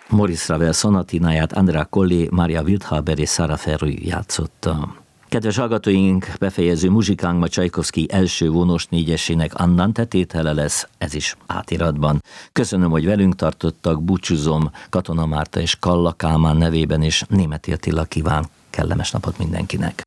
Maurice Ravel szonatináját Andrea Colli, Maria Wildhaber és Sara Ferru játszotta. Kedves hallgatóink, befejező muzsikánk ma Csajkovszky első vonos négyesének Andante tétele lesz, ez is átiratban. Köszönöm, hogy velünk tartottak, búcsúzom Katona Márta és Kalla Kálmán nevében, és Németh Attila kíván kellemes napot mindenkinek.